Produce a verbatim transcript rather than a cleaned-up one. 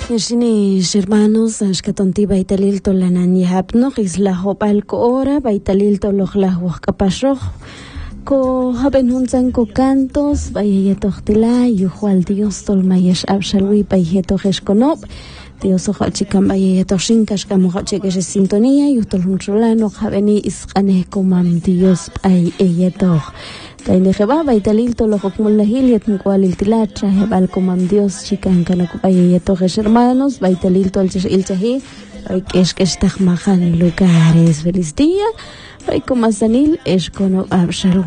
Nishini hermanos, ashkatonti baitalil tolanan yahapno, isla hopalko ora, baitalil tolojla huascapasho, ko haben hunzan ko cantos, bayetochtila, yuhual Dios tolmayesh abshalwi, bayetojesh konop, Dios ojalchikan bayetoshin, kashkamojachekesh sintonía, yutolunchulano, habeni isqaneh komam Dios ay eyetoch. Tainejeba baitalil tolojokmulahil yatnkualil tilacha hebal komam Dios chikan kanakupayetojesh hermanos, baitalil tolchesh ilchahi, kesh kesh tajmajan lugares. Feliz día, bay komasanil esh kono abshal